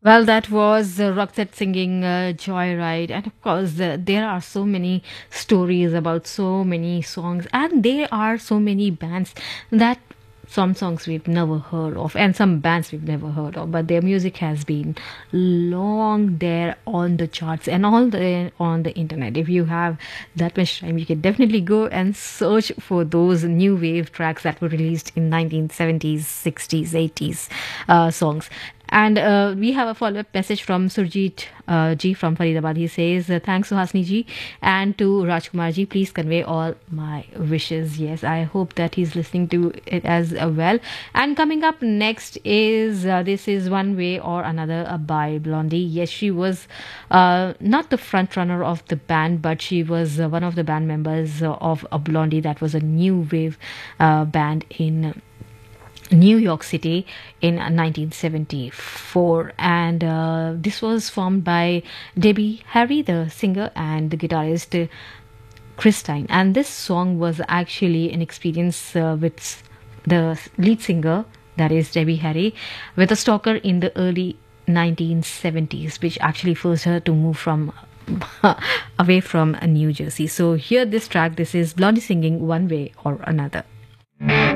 Well, that was Roxette singing Joyride. And of course, there are so many stories about so many songs, and there are so many bands that some songs we've never heard of, and some bands we've never heard of, but their music has been long there on the charts and all the on the internet. If you have that much time, you can definitely go and search for those new wave tracks that were released in 1970s, 60s, 80s songs. And we have a follow up message from Surjit Ji from Faridabad. He says, thanks to Hasni Ji and to Rajkumar Ji. Please convey all my wishes. Yes, I hope that he's listening to it as well. And coming up next is This Is One Way or Another by Blondie. Yes, she was not the front runner of the band, but she was one of the band members of a Blondie that was a new wave band in New York City in 1974, and this was formed by Debbie Harry, the singer, and the guitarist Christine. And this song was actually an experience with the lead singer, that is Debbie Harry, with a stalker in the early 1970s, which actually forced her to move from away from New Jersey. So here, this track, this is Blondie singing One Way or Another.